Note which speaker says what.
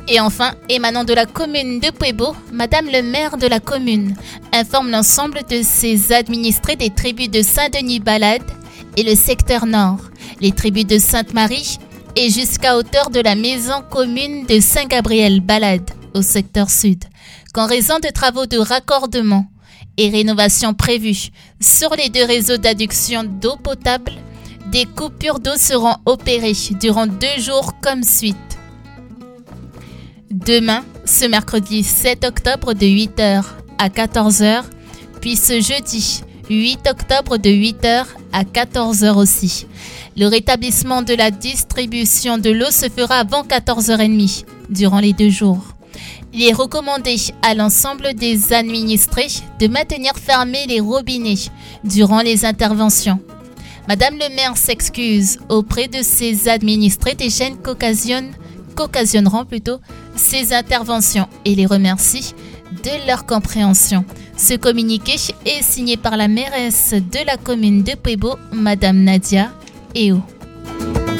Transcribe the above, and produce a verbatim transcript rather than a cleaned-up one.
Speaker 1: Et enfin, émanant de la commune de Puebo, Madame le maire de la commune informe l'ensemble de ses administrés des tribus de Saint-Denis-Balade et le secteur nord, les tribus de Sainte-Marie et jusqu'à hauteur de la maison commune de Saint-Gabriel-Balade au secteur sud, qu'en raison de travaux de raccordement et rénovation prévues sur les deux réseaux d'adduction d'eau potable, des coupures d'eau seront opérées durant deux jours comme suite. Demain, ce mercredi sept octobre de huit heures à quatorze heures, puis ce jeudi huit octobre de huit heures à quatorze heures aussi. Le rétablissement de la distribution de l'eau se fera avant quatorze heures trente durant les deux jours. Il est recommandé à l'ensemble des administrés de maintenir fermés les robinets durant les interventions. Madame le maire s'excuse auprès de ses administrés des gênes qu'occasionnent, qu'occasionneront plutôt ces interventions et les remercie de leur compréhension. Ce communiqué est signé par la mairesse de la commune de Puebo, Madame Nadia Eo.